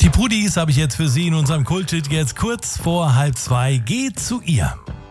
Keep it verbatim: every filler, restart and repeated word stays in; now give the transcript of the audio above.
Die Pudis habe ich jetzt für Sie in unserem Kult-Hit jetzt kurz vor halb zwei. Geht zu ihr.